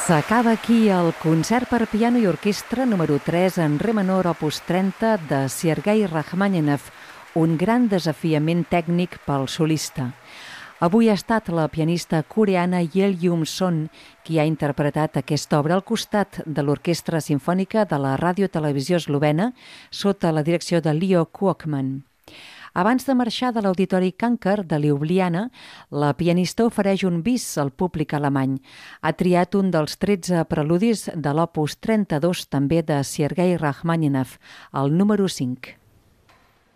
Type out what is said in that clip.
S'acaba aquí el concert per piano i orquestra número 3 en re menor opus 30 de Sergei Rachmaninov, un gran desafiament tècnic pel solista. Avui ha estat la pianista coreana Yel Yum-son qui ha interpretat aquesta obra al costat de l'Orquestra Simfònica de la Ràdio-Televisió Eslovena sota la direcció de Leo Kuokman. Abans de marxar de l'Auditori Kanker de Ljubljana, la pianista ofereix un bis al públic alemany. Ha triat un dels 13 preludis de l'opus 32, també de Sergei Rachmaninov, el número 5.